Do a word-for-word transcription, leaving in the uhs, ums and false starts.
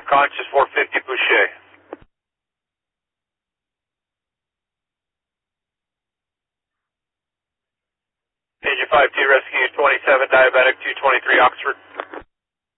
conscious four fifty Boucher. Agent five two, rescue twenty-seven, diabetic two twenty-three, Oxford.